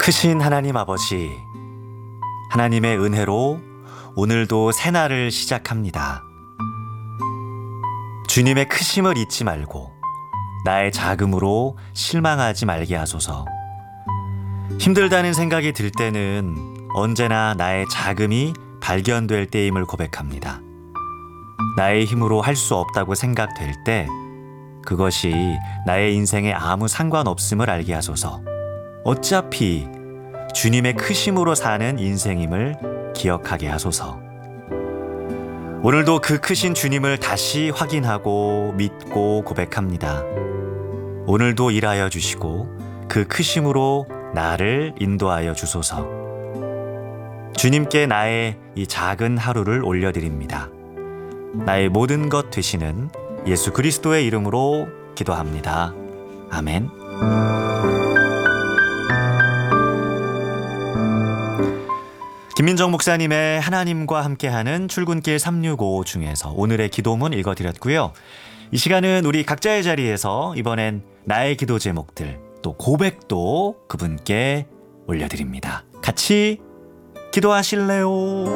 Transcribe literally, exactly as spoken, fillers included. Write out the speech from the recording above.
크신 하나님 아버지, 하나님의 은혜로 오늘도 새날을 시작합니다. 주님의 크심을 잊지 말고 나의 작음으로 실망하지 말게 하소서. 힘들다는 생각이 들 때는 언제나 나의 작음이 발견될 때임을 고백합니다. 나의 힘으로 할 수 없다고 생각될 때 그것이 나의 인생에 아무 상관없음을 알게 하소서. 어차피 주님의 크심으로 사는 인생임을 기억하게 하소서. 오늘도 그 크신 주님을 다시 확인하고 믿고 고백합니다. 오늘도 일하여 주시고 그 크심으로 나를 인도하여 주소서. 주님께 나의 이 작은 하루를 올려드립니다. 나의 모든 것 되시는 예수 그리스도의 이름으로 기도합니다. 아멘. 김민정 목사님의 하나님과 함께하는 출근길 삼육오 중에서 오늘의 기도문 읽어드렸고요. 이 시간은 우리 각자의 자리에서 이번엔 나의 기도 제목들 또 고백도 그분께 올려드립니다. 같이 기도하실래요?